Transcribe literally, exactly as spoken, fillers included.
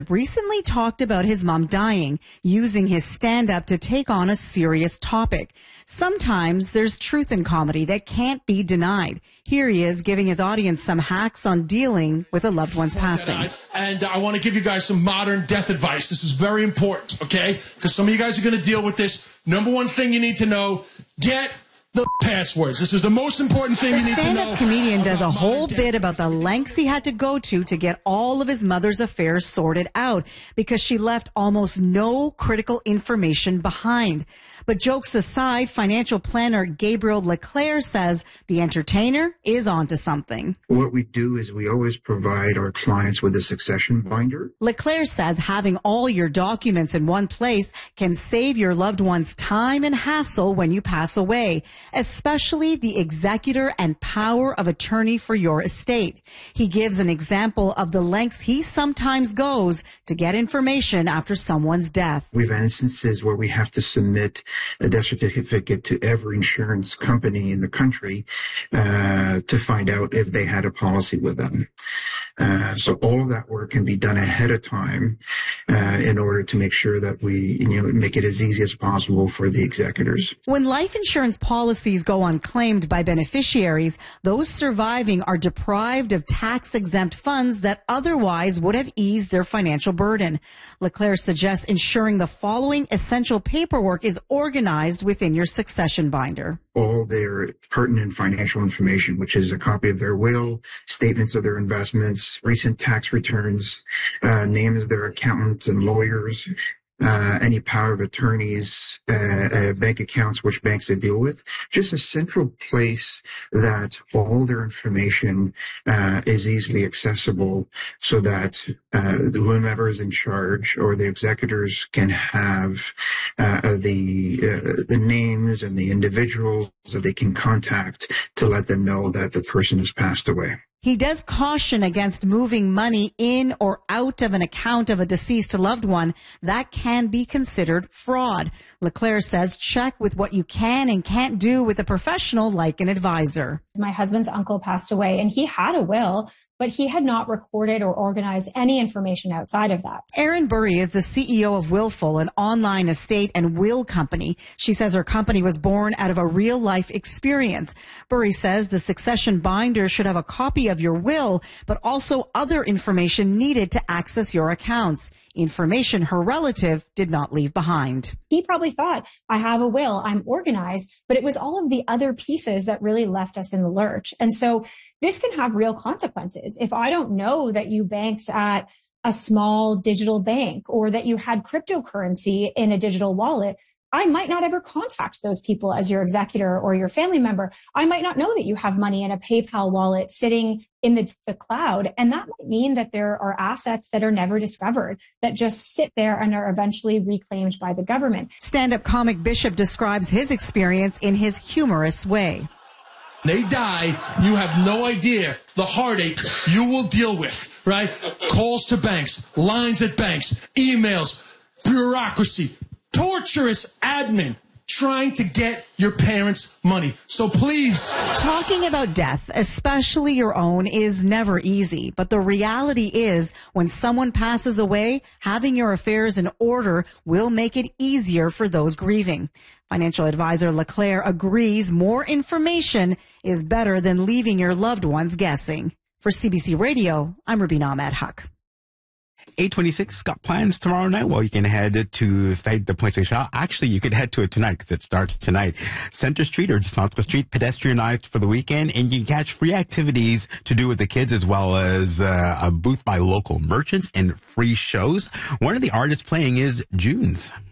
recently talked about his mom dying, using his stand-up to take on a serious topic. Sometimes there's truth in comedy that can't be denied. Here he is giving his audience some hacks on dealing with a loved one's passing. And I want to give you guys some modern death advice. This is very important, okay? Because some of you guys are going to deal with this. Number one thing you need to know, get the passwords. This is the most important thing the you need to know. The stand-up comedian does a whole bit about the lengths he had to go to to get all of his mother's affairs sorted out because she left almost no critical information behind. But jokes aside, financial planner Gabriel Leclerc says the entertainer is onto something. What we do is we always provide our clients with a succession binder. Leclerc says having all your documents in one place can save your loved one's time and hassle when you pass away, especially the executor and power of attorney for your estate. He gives an example of the lengths he sometimes goes to get information after someone's death. We've had instances where we have to submit a death certificate to every insurance company in the country uh, to find out if they had a policy with them. Uh, so all of that work can be done ahead of time uh, in order to make sure that we, you know, make it as easy as possible for the executors. When life insurance policies go unclaimed by beneficiaries, those surviving are deprived of tax-exempt funds that otherwise would have eased their financial burden. Leclerc suggests ensuring the following essential paperwork is organized within your succession binder. All their pertinent financial information, which is a copy of their will, statements of their investments, recent tax returns, uh, names of their accountants and lawyers, uh, any power of attorneys, uh, uh, bank accounts, which banks they deal with. Just a central place that all their information uh, is easily accessible so that uh, whomever is in charge or the executors can have uh, the uh, the names and the individuals that they can contact to let them know that the person has passed away. He does caution against moving money in or out of an account of a deceased loved one. That can be considered fraud. Leclerc says check with what you can and can't do with a professional like an advisor. My husband's uncle passed away and he had a will, but he had not recorded or organized any information outside of that. Erin Burry is the C E O of Willful, an online estate and will company. She says her company was born out of a real-life experience. Burry says the succession binder should have a copy of your will, but also other information needed to access your accounts. Information her relative did not leave behind. He probably thought, I have a will, I'm organized, but it was all of the other pieces that really left us in the lurch. And so this can have real consequences. If I don't know that you banked at a small digital bank or that you had cryptocurrency in a digital wallet, I might not ever contact those people as your executor or your family member. I might not know that you have money in a PayPal wallet sitting in the, the cloud. And that might mean that there are assets that are never discovered, that just sit there and are eventually reclaimed by the government. Stand-up comic Bishop describes his experience in his humorous way. They die, you have no idea the heartache you will deal with, right? Calls to banks, lines at banks, emails, bureaucracy, torturous admin trying to get your parents' money. So please. Talking about death, especially your own, is never easy. But the reality is when someone passes away, having your affairs in order will make it easier for those grieving. Financial advisor Leclerc agrees more information is better than leaving your loved ones guessing. For C B C Radio, I'm Rubina Ahmed Huck. eight twenty-six got plans tomorrow night. Well, you can head to Fête de Pointe-Saint-Charles. Actually, you could head to it tonight because it starts tonight. Center Street or Centre Street pedestrianized for the weekend, and you can catch free activities to do with the kids as well as uh, a booth by local merchants and free shows. One of the artists playing is Junes.